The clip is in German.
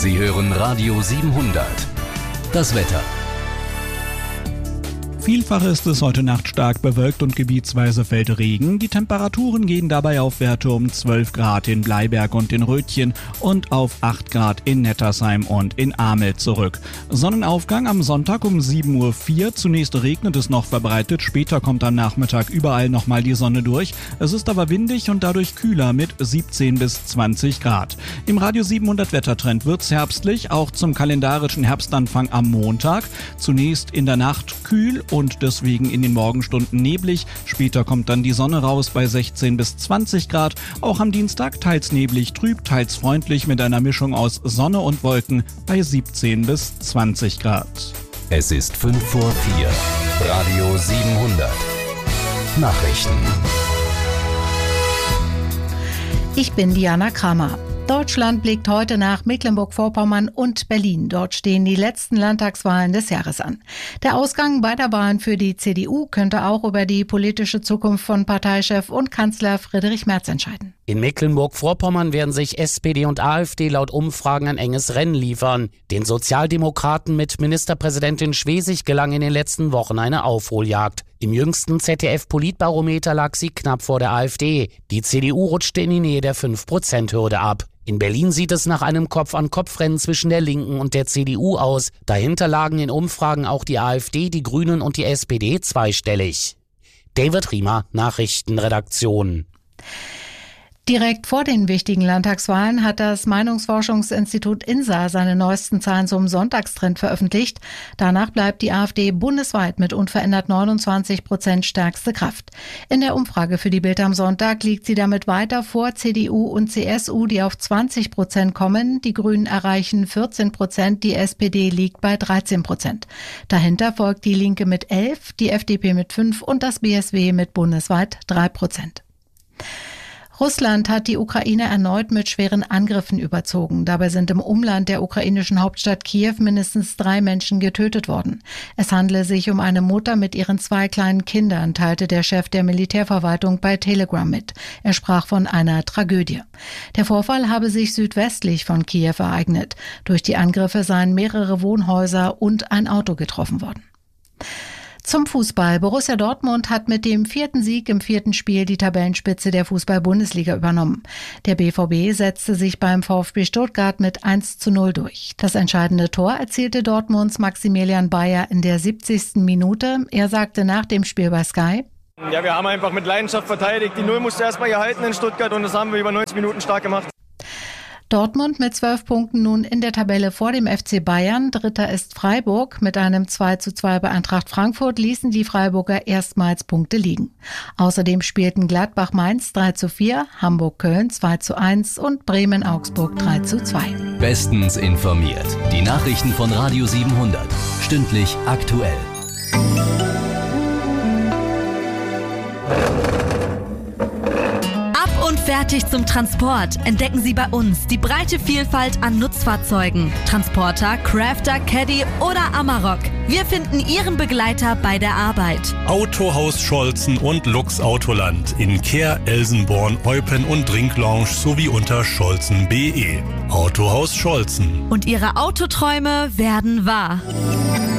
Sie hören Radio 700. Das Wetter. Vielfach ist es heute Nacht stark bewölkt und gebietsweise fällt Regen. Die Temperaturen gehen dabei auf Werte um 12 Grad in Bleiberg und in Rötchen und auf 8 Grad in Nettersheim und in Amel zurück. Sonnenaufgang am Sonntag um 7:04 Uhr. Zunächst regnet es noch verbreitet, später kommt am Nachmittag überall nochmal die Sonne durch. Es ist aber windig und dadurch kühler mit 17 bis 20 Grad. Im Radio 700 Wettertrend wird's herbstlich, auch zum kalendarischen Herbstanfang am Montag. Zunächst in der Nacht kühl und deswegen in den Morgenstunden neblig. Später kommt dann die Sonne raus bei 16 bis 20 Grad. Auch am Dienstag teils neblig, trüb, teils freundlich mit einer Mischung aus Sonne und Wolken bei 17 bis 20 Grad. Es ist 5:04. Radio 700. Nachrichten. Ich bin Diana Kramer. Deutschland blickt heute nach Mecklenburg-Vorpommern und Berlin. Dort stehen die letzten Landtagswahlen des Jahres an. Der Ausgang beider Wahlen für die CDU könnte auch über die politische Zukunft von Parteichef und Kanzler Friedrich Merz entscheiden. In Mecklenburg-Vorpommern werden sich SPD und AfD laut Umfragen ein enges Rennen liefern. Den Sozialdemokraten mit Ministerpräsidentin Schwesig gelang in den letzten Wochen eine Aufholjagd. Im jüngsten ZDF-Politbarometer lag sie knapp vor der AfD. Die CDU rutschte in die Nähe der 5%-Hürde ab. In Berlin sieht es nach einem Kopf-an-Kopf-Rennen zwischen der Linken und der CDU aus. Dahinter lagen in Umfragen auch die AfD, die Grünen und die SPD zweistellig. David Riemer, Nachrichtenredaktion. Direkt vor den wichtigen Landtagswahlen hat das Meinungsforschungsinstitut INSA seine neuesten Zahlen zum Sonntagstrend veröffentlicht. Danach bleibt die AfD bundesweit mit unverändert 29% stärkste Kraft. In der Umfrage für die Bild am Sonntag liegt sie damit weiter vor CDU und CSU, die auf 20% kommen. Die Grünen erreichen 14%, die SPD liegt bei 13%. Dahinter folgt die Linke mit 11%, die FDP mit 5% und das BSW mit bundesweit 3%. Russland hat die Ukraine erneut mit schweren Angriffen überzogen. Dabei sind im Umland der ukrainischen Hauptstadt Kiew mindestens 3 Menschen getötet worden. Es handele sich um eine Mutter mit ihren 2 kleinen Kindern, teilte der Chef der Militärverwaltung bei Telegram mit. Er sprach von einer Tragödie. Der Vorfall habe sich südwestlich von Kiew ereignet. Durch die Angriffe seien mehrere Wohnhäuser und ein Auto getroffen worden. Zum Fußball. Borussia Dortmund hat mit dem 4. Sieg im 4. Spiel die Tabellenspitze der Fußball-Bundesliga übernommen. Der BVB setzte sich beim VfB Stuttgart mit 1:0 durch. Das entscheidende Tor erzielte Dortmunds Maximilian Bayer in der 70. Minute. Er sagte nach dem Spiel bei Sky: Ja, wir haben einfach mit Leidenschaft verteidigt. Die 0 musste erstmal gehalten in Stuttgart und das haben wir über 90 Minuten stark gemacht. Dortmund mit 12 Punkten nun in der Tabelle vor dem FC Bayern. Dritter ist Freiburg. Mit einem 2:2 bei Eintracht Frankfurt ließen die Freiburger erstmals Punkte liegen. Außerdem spielten Gladbach-Mainz 3:4, Hamburg-Köln 2:1 und Bremen-Augsburg 3:2. Bestens informiert. Die Nachrichten von Radio 700. Stündlich aktuell. Fertig zum Transport. Entdecken Sie bei uns die breite Vielfalt an Nutzfahrzeugen. Transporter, Crafter, Caddy oder Amarok. Wir finden Ihren Begleiter bei der Arbeit. Autohaus Scholzen und Lux Autoland in Kehr, Elsenborn, Eupen und Trinklounge sowie unter scholzen.de. Autohaus Scholzen. Und Ihre Autoträume werden wahr.